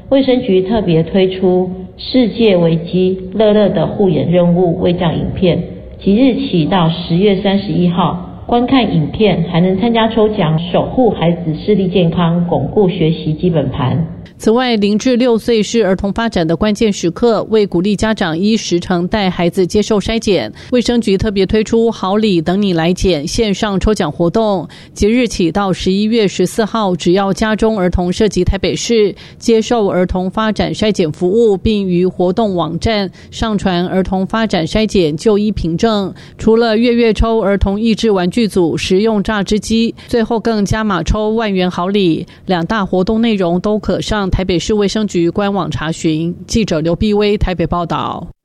卫生局特别推出世界危机乐乐的护眼任务卫教影片，即日起到10月31号，观看影片还能参加抽奖，守护孩子视力健康，巩固学习基本盘。 此外，0至6岁是儿童发展的关键时刻，为鼓励家长依时程带孩子接受筛检，卫生局特别推出好礼等你来检线上抽奖活动，即日起到11月14号，只要家中儿童涉及台北市，接受儿童发展筛检服务，并于活动网站上传儿童发展筛检就医凭证，除了月抽儿童益智玩具组、食用榨汁机，最后更加码抽1万元好礼。两大活动内容都可上台北市卫生局官网查询。记者刘碧薇台北报道。